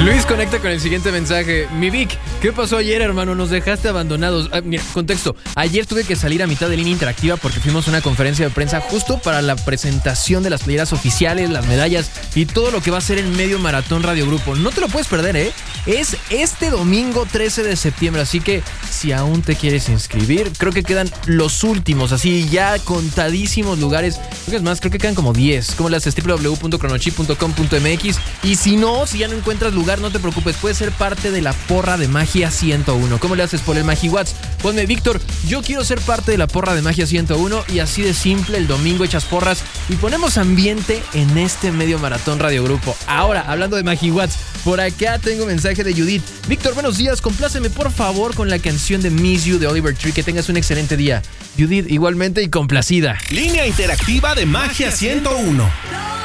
Luis conecta con el siguiente mensaje. Mi Vic, ¿qué pasó ayer, hermano? Nos dejaste abandonados. Mira, contexto. Ayer tuve que salir a mitad de línea interactiva porque fuimos a una conferencia de prensa justo para la presentación de las playeras oficiales, las medallas y todo lo que va a ser el Medio Maratón Radio Grupo. No te lo puedes perder, ¿eh? Es este domingo 13 de septiembre, así que si aún te quieres inscribir, creo que quedan los últimos, así ya contadísimos lugares. Creo que es más, creo que quedan como 10. ¿Cómo le haces? www.chronochip.com.mx. Y si ya no encuentras lugar, no te preocupes, puedes ser parte de la porra de Magia 101. ¿Cómo le haces? Por el MagiWatts. Ponme, Víctor, yo quiero ser parte de la porra de Magia 101 y así de simple, el domingo echas porras y ponemos ambiente en este Medio Maratón Radio Grupo. Ahora, hablando de MagiWatts, por acá tengo mensaje de Judith. Víctor, buenos días, compláceme por favor con la canción de Miss You de Oliver Tree. Que tengas un excelente día. Judith, igualmente y complacida. Línea interactiva de Magia 101.